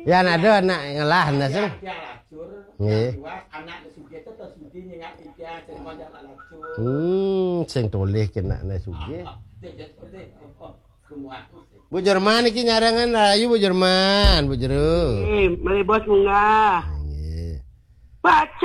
Ya ada anak ngalah nah sing. Nggih. Anak sugih itu terus sudi nyengat tiga terima jalan lacur. Sing toleh kena na sugih. Bu Jerman iki nyarangan ayu Bu Jerman, Bu Jero. Mari bos munggah. Nggih. Baca